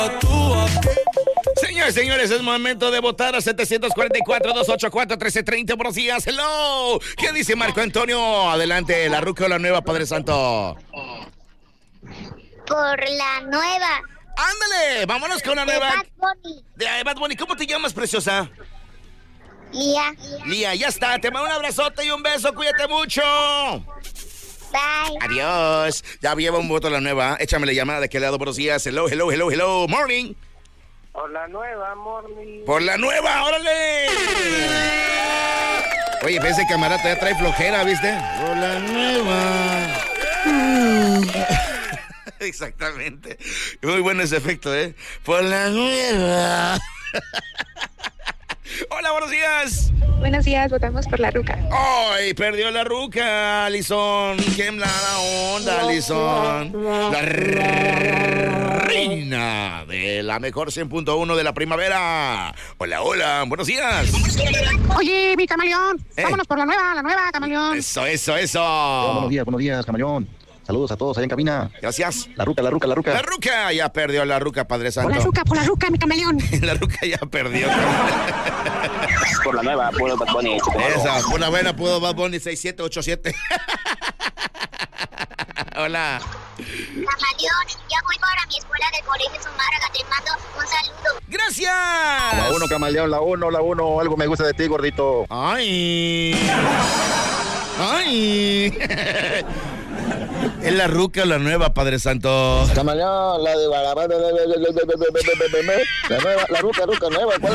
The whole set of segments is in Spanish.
Señores, señores, es momento de votar a 744-284-1330. Buenos días, hello. ¿Qué dice Marco Antonio? Adelante, ¿la ruca o la nueva, Padre Santo? Por la nueva. Ándale, vámonos con la De nueva. Bad Bunny. De Bad Bunny. ¿Cómo te llamas, preciosa? Lía. Lía, ya está. Te mando un abrazote y un beso. Cuídate mucho. Bye. Adiós. Ya lleva un voto la nueva. Échame la llamada de aquel lado. Buenos días. Hello, hello, hello, hello. Morning. Por la nueva, morning. Por la nueva, órale. Oye, ese camarada ya trae flojera, ¿viste? Por la nueva. Exactamente. Muy bueno ese efecto, ¿eh? Por la nueva. Hola, buenos días. Buenos días, votamos por la ruca. ¡Ay! Perdió la ruca, Alison. ¡Qué mala onda, Alison! La reina de la mejor 100.1 de la primavera. Hola, hola, buenos días. Oye, mi camaleón, vámonos por la nueva, camaleón. Eso, eso, eso. Buenos días, camaleón. Saludos a todos allá en cabina. Gracias. La ruca. La ruca ya perdió la ruca, Padre Santo. Por la ruca, mi camaleón. La ruca ya perdió. Por la nueva, puedo Bad Bunny. Esa, una buena pudo Bad Bunny 6787. Hola. Camaleón, ya voy para mi escuela del colegio Zumárraga. Te mando un saludo. Gracias. La 1, camaleón, la 1. Algo me gusta de ti, gordito. Ay. ¿Es la ruca o la nueva, Padre Santo? Camaleón, la de la nueva, la ruca nueva. ¿Cuál es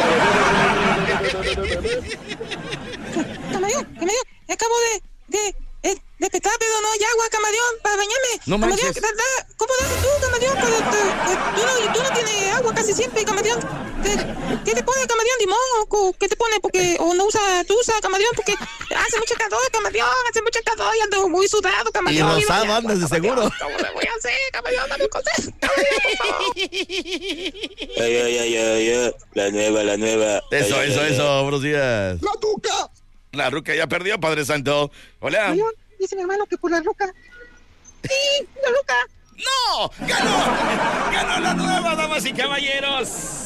Camaleón, acabo de pescar, pero no hay agua, camaleón, para bañarme. No manches. Camaleón, ¿cómo das tú, camaleón? Tú no tienes agua casi siempre, camaleón. ¿Qué te pone, camaleón? ¿Limón o qué te pone? Porque o no tú usas, camaleón, porque hace mucho calor, camaleón, y ando muy sudado, camaleón. Y rosado andas de seguro. ¿Cómo le voy a hacer, camaleón? Dame un consejo, camaleón, por favor. La nueva. Eso, buenos días. la tuca? La ruca ya perdió, Padre Santo. Hola. Camaleón, dice mi hermano que por la ruca. Sí, la ruca. ¡No! ¡Ganó la nueva, damas y caballeros!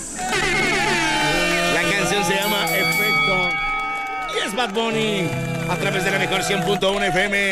La canción se llama Efecto. Y es Bad Bunny a través de la mejor 100.1 FM.